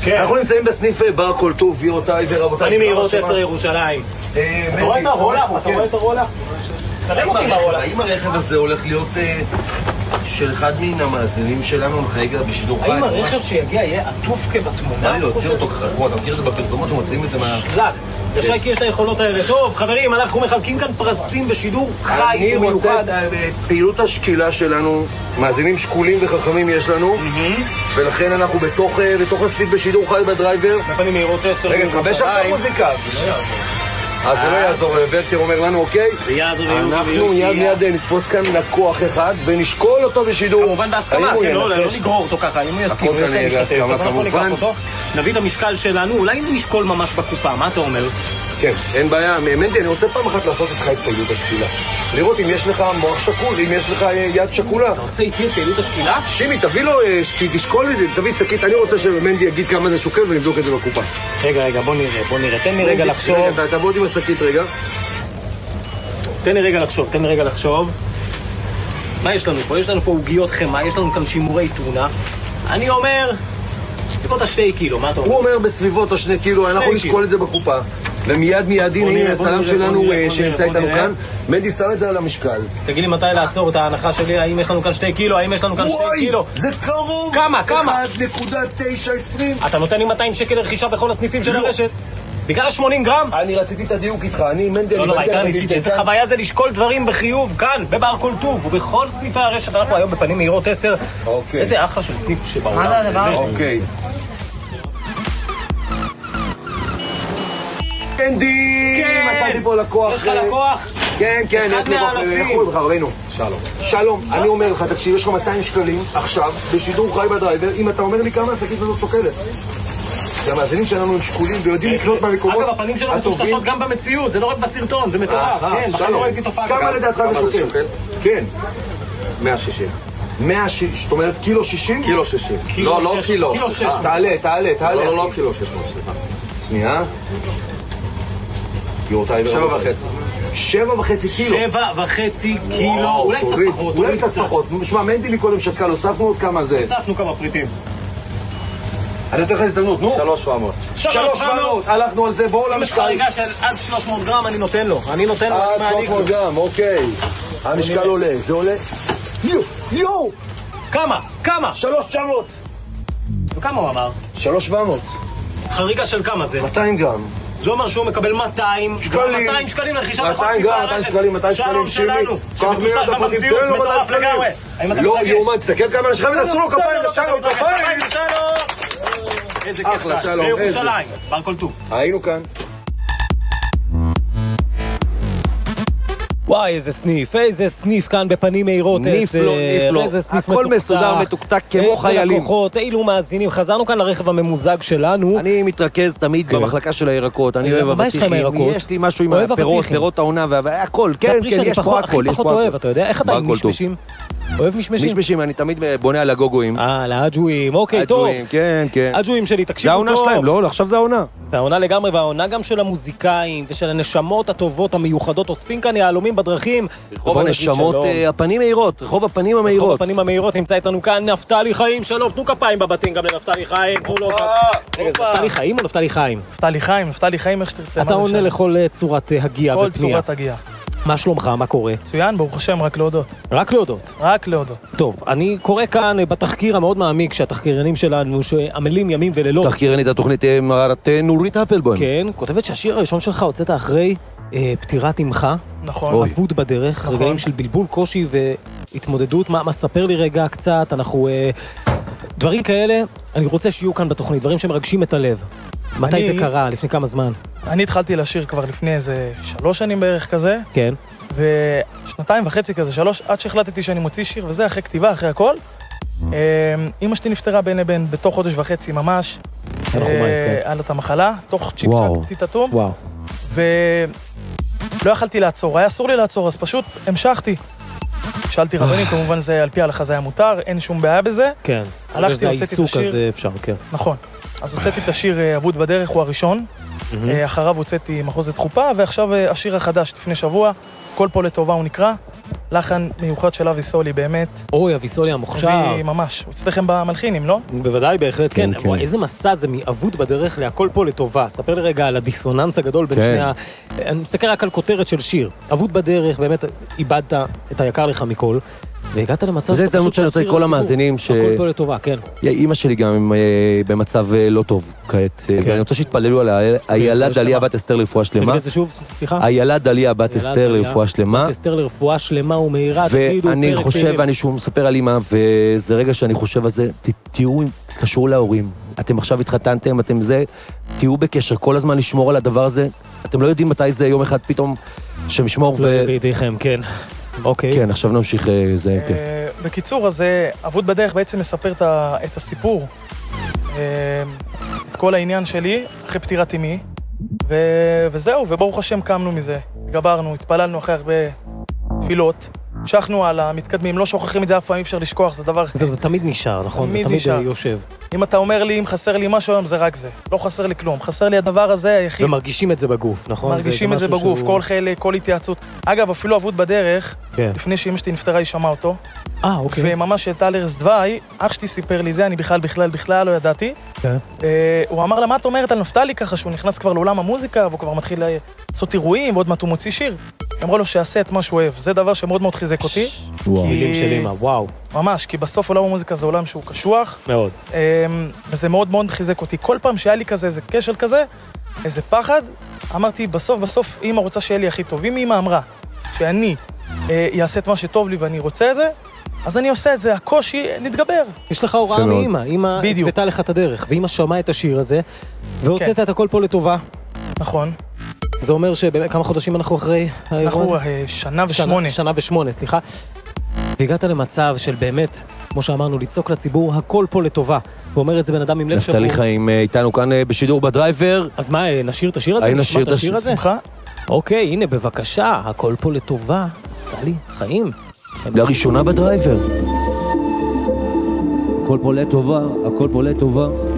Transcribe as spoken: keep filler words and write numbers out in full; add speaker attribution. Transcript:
Speaker 1: אנחנו נמצאים בסניף בר כל טוב, גבירותיי ורבותיי.
Speaker 2: אני מהירות עשר ירושלים. אתה רואה את הרולאפ? אתה רואה את הרולאפ? צלם אותי ברולאפ.
Speaker 1: האם הרכב הזה הולך להיות של אחד מן המאזינים שלנו כרגע בשידור חי?
Speaker 2: האם הרכב שיגיע יהיה עטוף כבתמונה?
Speaker 1: אני להוציא אותו ככה, אתה מכיר את זה בפרסומות שמוצאים את זה מה...
Speaker 2: זק, ישייקי יש את היכולות האלה. טוב, חברים, אנחנו מחלקים כאן פרסים בשידור חי ומיוחד.
Speaker 1: אני רוצה את פעילות השקילה שלנו, מאזינים שקולים וחכמים יש לנו, ולכן אנחנו בתוך הסניף בשידור חי בדרייבר.
Speaker 2: לפנים מהירות עשר.
Speaker 1: רגע, נחבש עכשיו מוזיקה. אז זה לא יעזור, ורטר אומר לנו, אוקיי? אנחנו מיד מיד נתפוס כאן לקוח אחד ונשקול אותו בשידור.
Speaker 2: כמובן בהסכמה, כן, לא נגרור אותו ככה, אם הוא יסכים, הוא יוצא להשתתף, אז אנחנו ניקח אותו, נביא את המשקל שלנו, אולי נשקול ממש בקופה, מה אתה אומר?
Speaker 1: כן, אין בעיה, מנדי, אני רוצה פעם אחת לעשות איתך את פעילות השקילה. לראות אם יש לך מוח שקול, אם יש לך יד שקולה.
Speaker 2: אתה עושה איתי את פעילות השקילה?
Speaker 1: שימי, תביא לו, תשקול, תביא שקית, אני רוצה שמנדי יגיד כמה זה שוקל ונבדוק את זה בקופה.
Speaker 2: רגע, רגע, בוא נראה, בוא נראה, תן לי רגע לחשוב.
Speaker 1: רגע, תעבוד עם השקית רגע.
Speaker 2: תן לי רגע לחשוב, תן לי רגע לחשוב. מה יש לנו פה? יש לנו פה עוגיות חמה, יש לנו כאן שימורי טונה. אני אומר, בסביבות השתי קילו, מה אתה אומר?
Speaker 1: הוא אומר בסביבות השני קילו, אנחנו נשקול את זה בקופה. ומיד מיד, הנה הצלם שלנו שנמצא איתנו כאן, מנדי שם את זה על המשקל.
Speaker 2: תגיד לי מתי לעצור את ההנחה שלי, האם יש לנו כאן שתי קילו, האם יש לנו כאן שתי קילו?
Speaker 1: זה קרוב!
Speaker 2: כמה, כמה?
Speaker 1: אחת נקודה תשע עשרים.
Speaker 2: אתה נותן לי מאתיים שקל רכישה בכל הסניפים של הרשת? בגלל ה-שמונים גרם?
Speaker 1: אני רציתי את הדיוק איתך, אני מנדי...
Speaker 2: לא, לא, העיקר ניסיתי, איזה חוויה זה לשקול דברים בחיוב, כאן, בבר כל טוב, ובכל סניפי הרשת, אנחנו היום בפנים מהירות עשר.
Speaker 1: אוקיי.
Speaker 2: איזה אחלה של סניף שבעולם.
Speaker 3: מה זה הדבר?
Speaker 1: אוקיי. מנדי! מצאתי פה לקוח.
Speaker 2: יש לך לקוח?
Speaker 1: כן, כן, יש לי לקוח. איך קוראים לך, ראינו?
Speaker 4: שלום.
Speaker 1: שלום, אני אומר לך, תקשיב, יש לך מאתיים שקלים עכשיו, בשידור חי בדרייבר, אם אתה אומר לי כמה השקית הזאת שוקלת. המאזינים שלנו הם שקולים ויודעים לקנות מהמקומות
Speaker 2: הטובים. אגב, הפנים שלנו מטושטשות גם במציאות, זה לא רק בסרטון, זה מטורף. כן, בכלל לא ראיתי תופעה.
Speaker 1: כמה לדעתך זה שוקל? כן.
Speaker 4: מאה שישים.
Speaker 1: מאה שישים, זאת אומרת קילו שישים?
Speaker 4: קילו שישים. לא, לא קילו.
Speaker 2: קילו שש.
Speaker 1: תעלה, תעלה, תעלה.
Speaker 4: לא, לא קילו שש מאות, סליחה.
Speaker 1: שנייה.
Speaker 4: שבע וחצי.
Speaker 1: שבע וחצי קילו.
Speaker 2: שבע וחצי קילו, אולי קצת פחות.
Speaker 1: אולי קצת פחות. שמע, מנדי מקודם שקל, הוספנו עוד כמה זה.
Speaker 2: הוספנו כמה פריטים.
Speaker 1: אני אתן לך הזדמנות, נו.
Speaker 4: שלוש שבע מאות.
Speaker 1: שלוש שבע מאות. הלכנו על זה, בואו
Speaker 2: אם יש חריגה של עד שלוש מאות גרם, אני נותן לו. אני נותן לו, אני
Speaker 1: עד
Speaker 2: מעניק
Speaker 1: שלוש מאות
Speaker 2: לו.
Speaker 1: גרם, אוקיי. המשקל עולה, זה עולה. יו, יו!
Speaker 2: כמה? כמה?
Speaker 1: שלוש תשע מאות.
Speaker 2: וכמה הוא אמר?
Speaker 1: שלוש שבע מאות.
Speaker 2: חריגה של כמה זה?
Speaker 1: מאתיים גרם.
Speaker 2: זה אומר שהוא מקבל מאתיים
Speaker 1: שקלים.
Speaker 2: מאתיים שקלים לרכישת
Speaker 1: מאתיים גרם, מאתיים שקלים, מאתיים שקלים,
Speaker 2: שלום שלנו,
Speaker 1: כך מיד
Speaker 2: שמטושטש גם במציאות,
Speaker 1: תן לו מאתיים
Speaker 2: מטורף
Speaker 1: שקלים.
Speaker 2: לגמרי. האם אתה
Speaker 1: לא
Speaker 2: מתרגש?
Speaker 1: יאומן, תסתכל כמה אנשים ותעשו לו כפיים לשלום, כפיים!
Speaker 2: איזה כיף
Speaker 1: אחלה,
Speaker 2: כאן,
Speaker 1: שלום,
Speaker 2: בירושלים, בר כל טוב.
Speaker 1: היינו כאן.
Speaker 2: וואי, איזה סניף, איזה סניף כאן בפנים מהירות עשר.
Speaker 1: נפלא, נפלא.
Speaker 2: איזה סניף
Speaker 1: הכל
Speaker 2: מצוקתק.
Speaker 1: מסודר, מתוקתק כמו חיילים.
Speaker 2: איזה לקוחות, אילו מאזינים. חזרנו כאן לרכב הממוזג שלנו.
Speaker 1: אני מתרכז תמיד במחלקה של הירקות. אני אוהב
Speaker 2: מה יש לך עם
Speaker 1: אבטיחים.
Speaker 2: הירקות?
Speaker 1: יש לי משהו עם
Speaker 2: אוהב
Speaker 1: הפירות,
Speaker 2: אבטיחים.
Speaker 1: פירות העונה והכל. כן,
Speaker 2: ספרי
Speaker 1: כן,
Speaker 2: שאני
Speaker 1: יש פה
Speaker 2: פחות-
Speaker 1: הכל.
Speaker 2: הכי
Speaker 1: יש
Speaker 2: פחות
Speaker 1: פה
Speaker 2: אוהב,
Speaker 1: הכל.
Speaker 2: אתה יודע? איך אתה עם
Speaker 1: בר כל טוב.
Speaker 2: משמשים? אוהב משמשים?
Speaker 1: משמשים, אני תמיד בונה על הגוגואים.
Speaker 2: אה, לאג'ואים, אוקיי, טוב.
Speaker 1: הג'ואים, כן, כן.
Speaker 2: אג'ואים שלי,
Speaker 1: זה
Speaker 2: תקשיבו
Speaker 1: העונה
Speaker 2: טוב.
Speaker 1: שלהם, לא? עכשיו זה העונה.
Speaker 2: זה העונה לגמרי, והעונה גם של המוזיקאים ושל הנשמות הטובות המיוחדות אוספים כאן יהלומים בדרכים.
Speaker 1: רחוב
Speaker 2: ובואו נגיד
Speaker 1: הנשמות,
Speaker 2: שלום.
Speaker 1: אה, הפנים מהירות, רחוב הפנים
Speaker 2: רחוב
Speaker 1: המהירות.
Speaker 2: הפנים המהירות נמצא איתנו כאן נפתלי חיים, שלום, תנו כפיים בבתים גם לנפתלי חיים, תנו לו... רגע, זה נפתלי חיים או נפתלי חיים?
Speaker 3: נפתלי חיים, נפתלי חיים, איך שתרצה.
Speaker 2: אתה עונה לכל אה, צורת אה, הגייה
Speaker 3: כל
Speaker 2: ופנייה.
Speaker 3: צורת הגיעה.
Speaker 2: מה שלומך? מה קורה?
Speaker 3: מצוין, ברוך השם, רק להודות.
Speaker 2: רק להודות.
Speaker 3: רק להודות.
Speaker 2: טוב, אני קורא כאן אה, בתחקיר המאוד מעמיק שהתחקירנים שלנו שעמלים ימים ולילות.
Speaker 1: תחקירנית התוכנית אה, מרת אה, נורית אפלבוים.
Speaker 2: כן, כותבת שהשיר הראשון שלך הוצאת אחרי אה, פטירת אמך.
Speaker 3: נכון.
Speaker 1: אוי.
Speaker 2: אבוד בדרך,
Speaker 3: נכון.
Speaker 2: רגעים של בלבול, קושי והתמודדות. מה, מה, ספר לי רגע קצת, אנחנו... אה, דברים כאלה, אני רוצה שיהיו כאן בתוכנית, דברים שמרגשים את הלב. מתי
Speaker 3: אני-
Speaker 2: זה קרה? לפני כמה זמן?
Speaker 3: אני התחלתי לשיר כבר לפני איזה שלוש שנים בערך כזה,
Speaker 2: כן.
Speaker 3: ושנתיים וחצי כזה, שלוש, עד שהחלטתי שאני מוציא שיר, וזה אחרי כתיבה, אחרי הכל. אמא שלי נפטרה בין לבין, בתוך חודש וחצי ממש.
Speaker 2: תנחומיי, כן.
Speaker 3: היה לה את המחלה, תוך צ'יק
Speaker 2: וואו.
Speaker 3: צ'אק תתאטום.
Speaker 2: וואו.
Speaker 3: ולא יכלתי לעצור, היה אסור לי לעצור, אז פשוט המשכתי. שאלתי רבנים, כמובן זה על פי ההלכה זה היה מותר, אין שום בעיה בזה.
Speaker 2: כן.
Speaker 3: הלכתי,
Speaker 2: זה
Speaker 3: הוצאתי את
Speaker 2: העיסוק
Speaker 3: השיר.
Speaker 2: הזה אפשר, כן.
Speaker 3: נכון. אז הוצאתי את השיר אה, אבוד בדרך, הוא הראשון. אה, אחריו הוצאתי מחוזת חופה, ועכשיו אה, השיר החדש לפני שבוע, כל פה לטובה הוא נקרא. לחן מיוחד של אבי סולי, באמת.
Speaker 2: אוי, אבי סולי המוכשר.
Speaker 3: אבי ממש, הוא אצלכם במלחינים, לא?
Speaker 2: בוודאי, בהחלט, כן.
Speaker 5: כן, כן.
Speaker 2: וואי, איזה מסע זה מאבוד בדרך להכל פה לטובה. ספר לי רגע על הדיסוננס הגדול בין
Speaker 5: כן.
Speaker 2: שני ה... אני מסתכל רק על כותרת של שיר. אבוד בדרך, באמת איבדת את היקר לך מכל, והגעת למצב...
Speaker 5: וזו הזדמנות שאני רוצה לכל המאזינים ש...
Speaker 2: הכל פה לטובה, כן.
Speaker 5: אימא שלי גם במצב לא טוב כעת, ואני רוצה שהתפללו על הילד דליה בת אסתר לרפואה שלמה.
Speaker 2: תגיד את זה שוב, סליחה.
Speaker 5: הילד דליה בת אסתר לרפואה שלמה.
Speaker 2: בת אסתר לרפואה שלמה ומהירה, תגידו,
Speaker 5: ואני
Speaker 2: פרק
Speaker 5: חושב,
Speaker 2: תהילים.
Speaker 5: ואני שוב מספר על אמא, וזה רגע שאני חושב על זה, תהיו, תקשרו להורים. אתם עכשיו התחתנתם, אתם זה, תהיו בקשר, כל הזמן לשמור על הדבר הזה. אתם לא יודעים מתי זה יום אחד פתאום שמשמור ו...
Speaker 2: לא בידיכם, כן. אוקיי.
Speaker 5: כן, עכשיו נמשיך זה, כן.
Speaker 3: בקיצור, אז אבוד בדרך בעצם מספר את ה- את הסיפור, אה, את כל העניין שלי, אחרי פטירת אמי, ו- וזהו, וברוך השם קמנו מזה, התגברנו, התפללנו אחרי הרבה תפילות, המשכנו על המתקדמים, לא שוכחים את זה אף פעם, אי אפשר לשכוח, זה דבר...
Speaker 2: זהו, זה תמיד נשאר, נכון?
Speaker 3: תמיד
Speaker 2: זה תמיד
Speaker 3: נשאר.
Speaker 2: יושב.
Speaker 3: אם אתה אומר לי, אם חסר לי משהו היום, זה רק זה. לא חסר לי כלום. חסר לי הדבר הזה היחיד.
Speaker 2: ומרגישים את זה בגוף, נכון?
Speaker 3: מרגישים את זה
Speaker 2: משהו
Speaker 3: בגוף,
Speaker 2: שהוא-
Speaker 3: כל חלק, כל התייעצות. אגב, אפילו אבוד בדרך,
Speaker 2: כן.
Speaker 3: לפני שאמא שלי נפטרה, היא שמעה אותו.
Speaker 2: אה, אוקיי.
Speaker 3: וממש העלתה לרס דווי, אח שלי סיפר לי זה, אני בכלל, בכלל, בכלל לא ידעתי.
Speaker 2: כן.
Speaker 3: אה, הוא אמר לה, מה את אומרת על נפתלי ככה, שהוא נכנס כבר לעולם המוזיקה, והוא כבר מתחיל לעשות אירועים, ועוד מעט הוא מוציא שיר. היא אמרה לו שיעשה את מה שהוא אוהב. זה דבר שמאוד מאוד חיזק אותי.
Speaker 5: וואו.
Speaker 3: כי-
Speaker 2: מילים של אמא, וואו.
Speaker 3: ממש, כי בסוף עולם המוזיקה זה עולם שהוא קשוח,
Speaker 2: מאוד.
Speaker 3: אה, וזה מאוד מאוד חיזק אותי. כל פעם שהיה לי כזה, איזה כשל כזה, איזה פחד, אמרתי, בסוף, בסוף, אמא רוצה שיהיה לי הכי טוב. אם אמא אמרה שאני אה, יעשה את מה שטוב לי ואני רוצה את זה, אז אני עושה את זה, הקושי נתגבר.
Speaker 2: יש לך הוראה
Speaker 5: מאוד.
Speaker 2: מאמא, אמא
Speaker 3: בדיוק.
Speaker 2: התוותה לך את הדרך, ואמא שמעה את השיר הזה, והוצאת
Speaker 3: כן.
Speaker 2: את הכל פה לטובה.
Speaker 3: נכון.
Speaker 2: זה אומר שכמה חודשים אנחנו אחרי האירוע
Speaker 3: אנחנו
Speaker 2: הזה?
Speaker 3: אה, שנה ושמונה.
Speaker 2: שנה ושמונה, סליחה. והגעת למצב של באמת, כמו שאמרנו, לצעוק לציבור, הכל פה לטובה. ואומר את זה בן אדם עם לב שבור.
Speaker 5: נפתלי חיים אה, איתנו כאן אה, בשידור בדרייבר.
Speaker 2: אז מה, אה, נשיר את השיר הזה?
Speaker 5: האם
Speaker 2: נשמע
Speaker 5: נשיר
Speaker 2: את
Speaker 5: את
Speaker 2: השיר הזה?
Speaker 3: שמחה?
Speaker 2: אוקיי, הנה, בבקשה, הכל פה לטובה. נפתלי, חיים.
Speaker 5: לראשונה בדרייבר. הכל פה לטובה, הכל פה לטובה.